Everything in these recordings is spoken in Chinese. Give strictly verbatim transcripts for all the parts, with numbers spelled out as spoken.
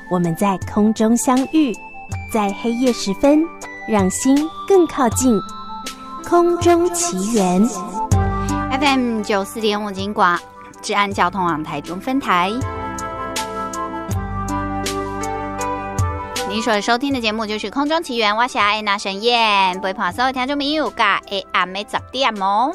我们在空中相遇，在黑夜时分，让心更靠近。空中奇缘 F M 九四点五金广治安交通网台中分台。你所收听的节目就是空中奇缘，我是安娜沈燕，陪伴所有听众朋友甲下暗的十点哦。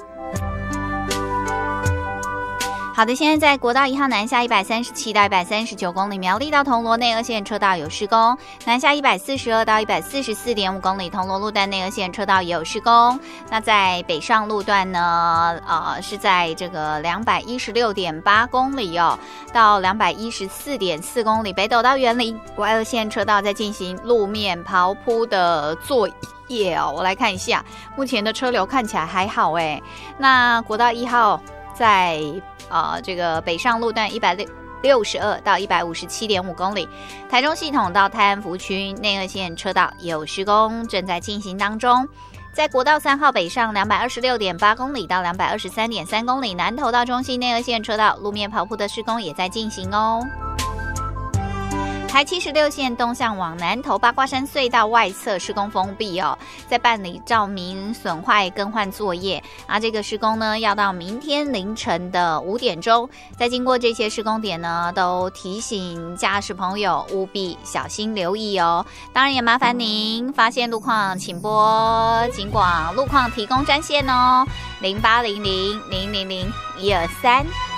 好的，现在在国道一号南下一百三十七到一百三十九公里，苗栗到铜锣内二线车道有施工；南下一百四十二到一百四十四点五公里，铜锣路段内二线车道也有施工。那在北上路段呢，呃，是在这个两百一十六点八公里哦，到两百一十四点四公里，北斗到园林外二线车道在进行路面刨铺的作业哦。我来看一下，目前的车流看起来还好哎。那国道一号在呃，这个北上路段一百六十二到一百五十七点五公里，台中系统到泰安福区内二线车道也有施工，正在进行当中。在国道三号北上两百二十六点八公里到两百二十三点三公里，南投到中心内二线车道路面刨铺的施工也在进行哦。台七十六线东向往南投八卦山隧道外侧施工封闭哦，在办理照明损坏更换作业啊，这个施工呢要到明天凌晨的五点钟。在经过这些施工点呢，都提醒驾驶朋友务必小心留意哦。当然也麻烦您发现路况，请拨警广路况提供专线哦，零八零零零零零一二三。